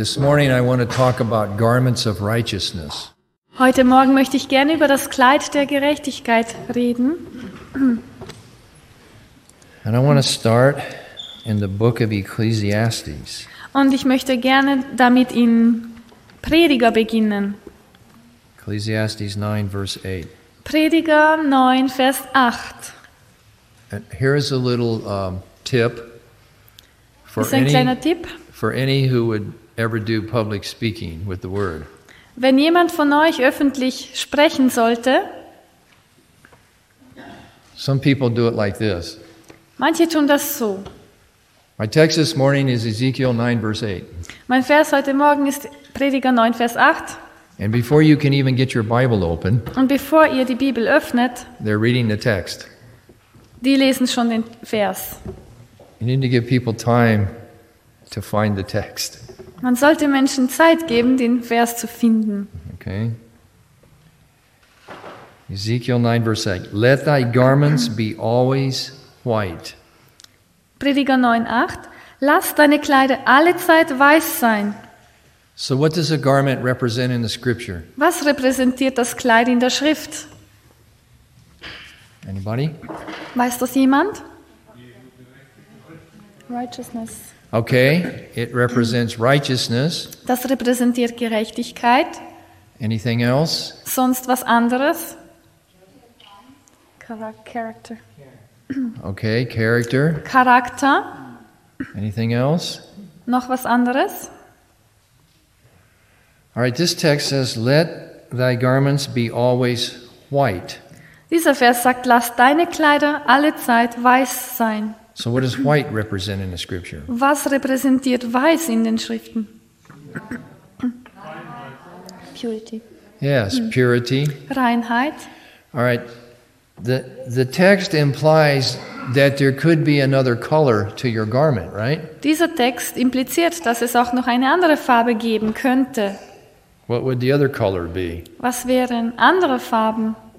This morning I want to talk about garments of righteousness. Heute Morgen möchte ich gerne über das Kleid der Gerechtigkeit reden. And I want to start in the book of Ecclesiastes. Und ich möchte gerne damit in Prediger beginnen. Ecclesiastes 9 verse 8. Prediger 9, Vers 8. And here's a little tip for Das ist ein kleiner Tipp. for any who would ever do public speaking with the word. Wenn jemand von euch öffentlich sprechen sollte, Some people do it like this. manche tun das so. My text this morning is Ezekiel 9 verse 8. Mein Vers heute Morgen ist Prediger 9, Vers 8. And before you can even get your Bible open, Und bevor ihr die Bibel öffnet, they're reading the text. die lesen schon den Vers. You need to give people time to find the text. Man sollte Menschen Zeit geben, den Vers zu finden. Okay? Ezekiel 9 verse 8. Let thy garments be always white. Prediger 9, 8. Lass deine Kleider allezeit weiß sein. So what does a garment represent in the scripture? Was repräsentiert das Kleid in der Schrift? Anybody? Weiß das jemand? Righteousness. Okay, it represents righteousness. Das repräsentiert Gerechtigkeit. Anything else? Sonst was anderes? Character. Okay, character. Charakter. Anything else? Noch was anderes? All right, this text says, let thy garments be always white. Dieser Vers sagt, lass deine Kleider allezeit weiß sein. So what does white represent in the scripture? Was repräsentiert weiß in den Schriften? Purity. Yes, purity. Reinheit. All right, the text implies that there could be another color to your garment, right? Dieser Text impliziert, dass es auch noch eine andere Farbe geben könnte. What would the other color be? Was wären andere Farben?